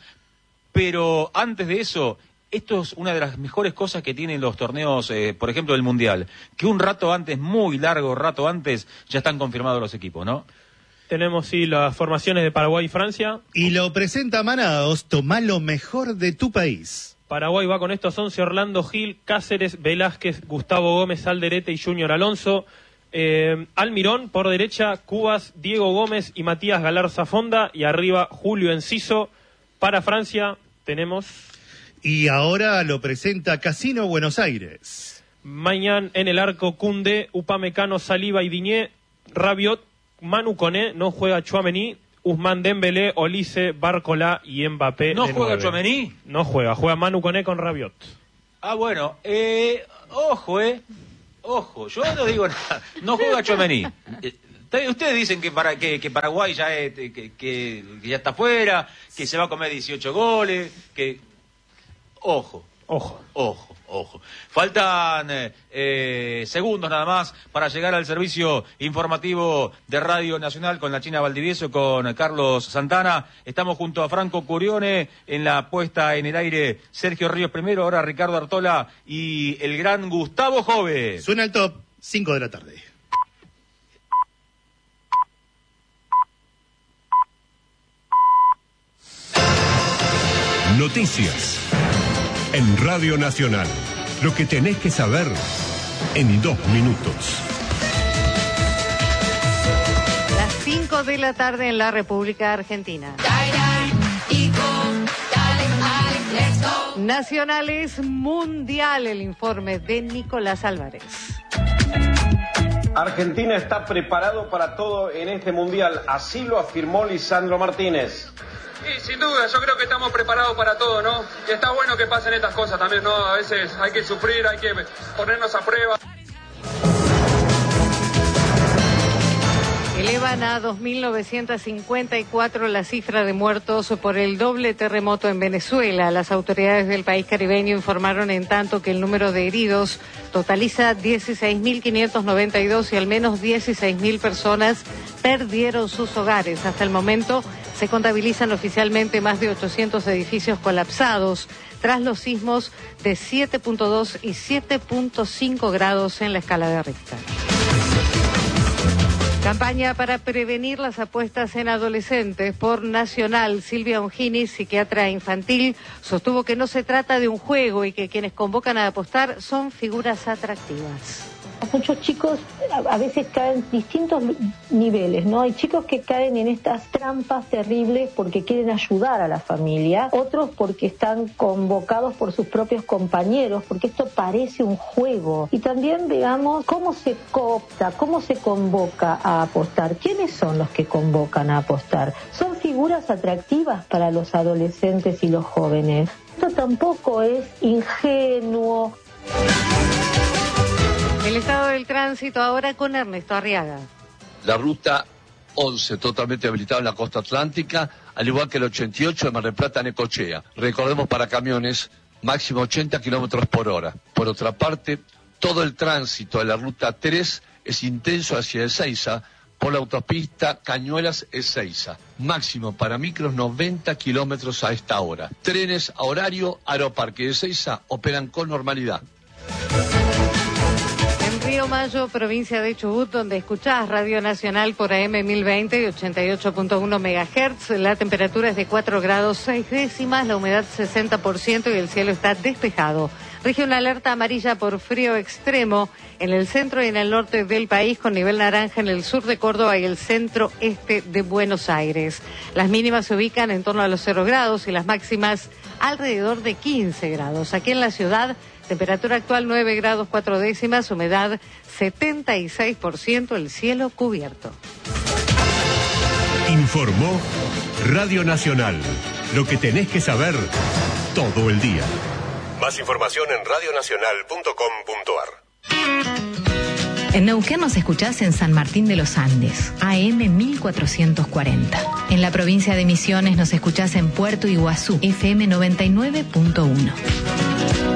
B: Pero antes de eso, esto es una de las mejores cosas que tienen los torneos, eh, por ejemplo, del Mundial. Que un rato antes, muy largo rato antes, ya están confirmados los equipos, ¿no?
C: Tenemos, sí, las formaciones de Paraguay y Francia.
D: Y lo presenta Manaos, tomá lo mejor de tu país.
C: Paraguay va con estos once: Orlando Gil, Cáceres, Velázquez, Gustavo Gómez, Alderete y Junior Alonso. Eh, Almirón por derecha, Cubas, Diego Gómez y Matías Galarza Fonda. Y arriba, Julio Enciso. Para Francia tenemos...
D: Y ahora lo presenta Casino Buenos Aires.
C: Mañana en el arco Cunde, Upamecano, Saliba y Diñé, Rabiot, Manu Koné, no juega Tchouaméni, Ousmane Dembélé, Olise, Barcola y Mbappé.
B: ¿No
C: de
B: juega
C: nueve.
B: Tchouaméni?
C: No juega, juega Manu Koné con Rabiot.
B: Ah, bueno, eh, ojo, eh, ojo, yo no digo nada, no juega Tchouaméni. Eh, Ustedes dicen que para que, que Paraguay ya es, que, que, que ya está fuera, que se va a comer dieciocho goles, que ojo,
C: ojo,
B: ojo, ojo. Faltan eh, eh, segundos nada más para llegar al servicio informativo de Radio Nacional con la China Valdivieso, con Carlos Santana. Estamos junto a Franco Curione en la puesta en el aire, Sergio Ríos primero, ahora Ricardo Artola y el gran Gustavo Jove.
D: Suena el top, cinco de la tarde.
P: Noticias en Radio Nacional. Lo que tenés que saber en dos minutos.
O: Las cinco de la tarde en la República Argentina. Nacionales Mundial, el informe de Nicolás Álvarez.
Q: Argentina está preparado para todo en este mundial, así lo afirmó Lisandro Martínez.
M: Sí, sin duda, yo creo que estamos preparados para todo, ¿no? Y está bueno que pasen estas cosas también, ¿no? A veces hay que sufrir, hay que ponernos a prueba.
O: Elevan a dos mil novecientos cincuenta y cuatro la cifra de muertos por el doble terremoto en Venezuela. Las autoridades del país caribeño informaron en tanto que el número de heridos totaliza dieciséis mil quinientos noventa y dos y al menos dieciséis mil personas perdieron sus hogares. Hasta el momento se contabilizan oficialmente más de ochocientos edificios colapsados tras los sismos de siete punto dos y siete punto cinco grados en la escala de Richter. Campaña para prevenir las apuestas en adolescentes por Nacional. Silvia Ongini, psiquiatra infantil, sostuvo que no se trata de un juego y que quienes convocan a apostar son figuras atractivas.
R: Muchos chicos a veces caen en distintos niveles, ¿no? Hay chicos que caen en estas trampas terribles porque quieren ayudar a la familia, otros porque están convocados por sus propios compañeros, porque esto parece un juego. Y también, digamos, cómo se coopta, cómo se convoca a apostar. ¿Quiénes son los que convocan a apostar? Son figuras atractivas para los adolescentes y los jóvenes. Esto tampoco es ingenuo.
O: El estado del tránsito ahora con Ernesto Arriaga.
S: La ruta once totalmente habilitada en la costa atlántica, al igual que el ochenta y ocho de Mar del Plata a Necochea. Recordemos, para camiones, máximo ochenta kilómetros por hora. Por otra parte, todo el tránsito de la ruta tres es intenso hacia Ezeiza por la autopista Cañuelas-Ezeiza. Máximo para micros noventa kilómetros a esta hora. Trenes a horario Aeroparque de Ezeiza operan con normalidad.
O: Río Mayo, provincia de Chubut, donde escuchás Radio Nacional por A M mil veinte y ochenta y ocho punto uno megahertz. La temperatura es de cuatro grados seis décimas, la humedad sesenta por ciento y el cielo está despejado. Rige una alerta amarilla por frío extremo en el centro y en el norte del país, con nivel naranja en el sur de Córdoba y el centro este de Buenos Aires. Las mínimas se ubican en torno a los cero grados y las máximas alrededor de quince grados. Aquí en la ciudad, temperatura actual nueve grados cuatro décimas, humedad setenta y seis por ciento, el cielo cubierto.
P: Informó Radio Nacional. Lo que tenés que saber todo el día. Más información en radio nacional punto com punto ar.
G: En Neuquén nos escuchás en San Martín de los Andes, A M mil cuatrocientos cuarenta. En la provincia de Misiones nos escuchás en Puerto Iguazú, F M noventa y nueve punto uno.